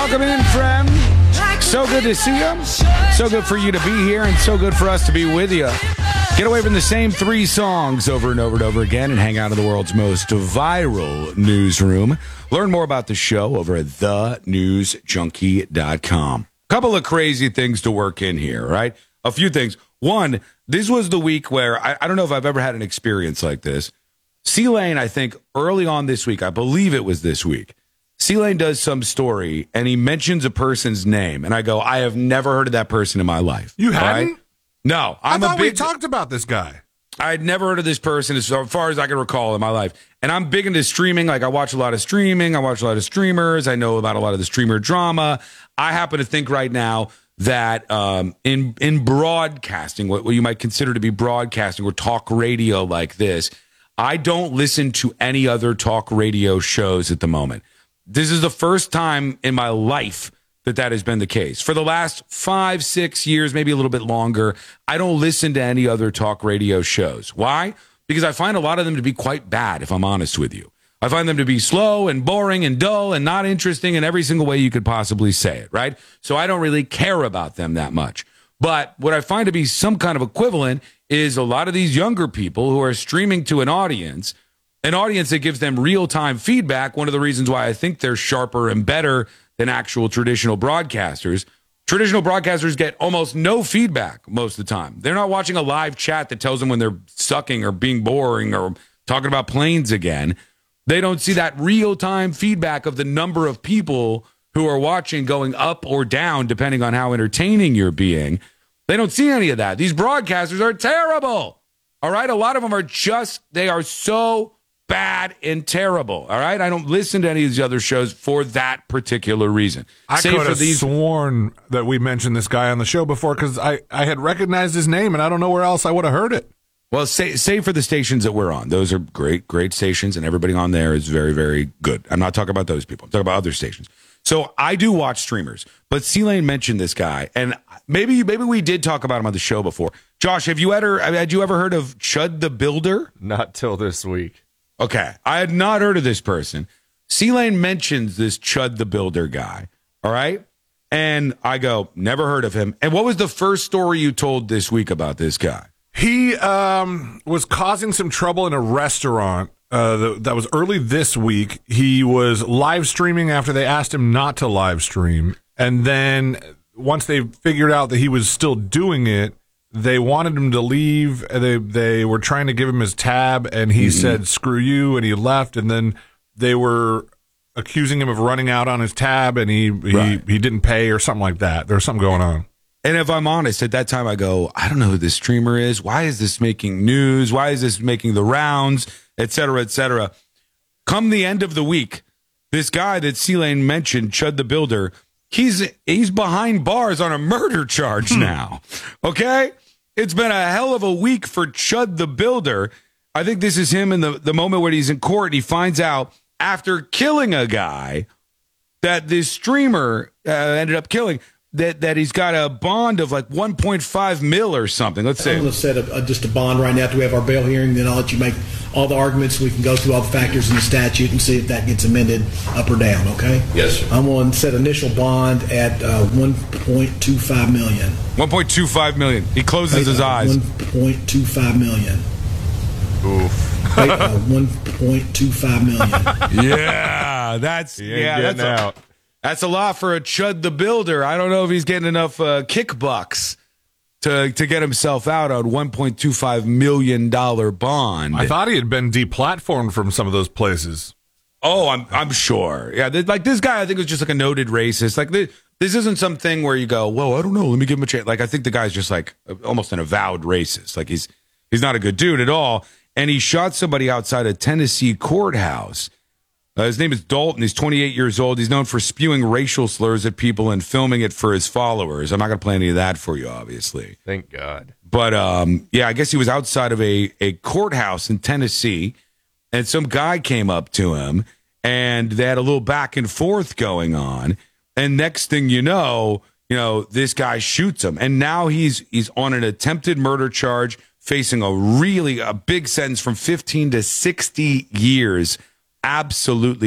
Welcome in, friend. So good to see you. So good for you to be here, and so good for us to be with you. Get away from the same three songs over and over and over again and hang out in the world's most viral newsroom. Learn more about the show over at thenewsjunkie.com. Couple of crazy things to work in here, right? A few things. One, this was the week where I don't know if I've ever had an experience like this. C-Lane, I think, early on this week, I believe it was this week, C-Lane does some story, and he mentions a person's name, and I go, I have never heard of that person in my life. You hadn't? Right? No. I thought we talked about this guy. I had never heard of this person as far as I can recall in my life. And I'm big into streaming. Like, I watch a lot of streaming. I watch a lot of streamers. I know about a lot of the streamer drama. I happen to think right now that in broadcasting, what you might consider to be broadcasting or talk radio like this, I don't listen to any other talk radio shows at the moment. This is the first time in my life that has been the case. For the last 5-6 years, maybe a little bit longer, I don't listen to any other talk radio shows. Why? Because I find a lot of them to be quite bad, if I'm honest with you. I find them to be slow and boring and dull and not interesting in every single way you could possibly say it, right? So I don't really care about them that much. But what I find to be some kind of equivalent is a lot of these younger people who are streaming to an audience that gives them real-time feedback. One of the reasons why I think they're sharper and better than actual traditional broadcasters. Traditional broadcasters get almost no feedback most of the time. They're not watching a live chat that tells them when they're sucking or being boring or talking about planes again. They don't see that real-time feedback of the number of people who are watching going up or down depending on how entertaining you're being. They don't see any of that. These broadcasters are terrible. All right? A lot of them are they are so bad and terrible. All right? I don't listen to any of these other shows for that particular reason. I could have sworn that we mentioned this guy on the show before because I had recognized his name and I don't know where else I would have heard it. Well, say for the stations that we're on. Those are great stations, and everybody on there is very, very good. I'm not talking about those people. I'm talking about other stations. So I do watch streamers, but C-Lane mentioned this guy, and maybe we did talk about him on the show before. Josh, had you ever heard of Chud the Builder? Not till this week. Okay, I had not heard of this person. C-Lane mentions this Chud the Builder guy, all right? And I go, never heard of him. And what was the first story you told this week about this guy? He was causing some trouble in a restaurant that was early this week. He was live streaming after they asked him not to live stream. And then once they figured out that he was still doing it, they wanted him to leave. They were trying to give him his tab, and he said, screw you, and he left. And then they were accusing him of running out on his tab, and he didn't pay or something like that. There was something going on. And if I'm honest, at that time I go, I don't know who this streamer is. Why is this making news? Why is this making the rounds, et cetera, et cetera? Come the end of the week, this guy that C-Lane mentioned, Chud the Builder, he's behind bars on a murder charge now. Okay? It's been a hell of a week for Chud the Builder. I think this is him in the moment when he's in court and he finds out after killing a guy that this streamer ended up killing, that he's got a bond of like 1.5 mil or something. Let's see. I'm going to set just a bond right now after we have our bail hearing. Then I'll let you make all the arguments. We can go through all the factors in the statute and see if that gets amended up or down, okay? Yes, sir. I'm going to set initial bond at $1.25 million. $1.25 million. He closes his eyes. $1.25 million. Oof. $1.25 million. Yeah, that's out. That's a lot for a Chud the Builder. I don't know if he's getting enough kickbucks to get himself out on $1.25 million bond. I thought he had been deplatformed from some of those places. Oh, I'm sure. Yeah, like this guy, I think was just like a noted racist. Like this isn't something where you go, whoa, I don't know, let me give him a chance. Like I think the guy's just like almost an avowed racist. Like he's not a good dude at all. And he shot somebody outside a Tennessee courthouse. His name is Dalton. He's 28 years old. He's known for spewing racial slurs at people and filming it for his followers. I'm not going to play any of that for you, obviously. Thank God. But, yeah, I guess he was outside of a courthouse in Tennessee, and some guy came up to him, and they had a little back and forth going on. And next thing you know, this guy shoots him. And now he's on an attempted murder charge, facing a big sentence from 15 to 60 years. Absolutely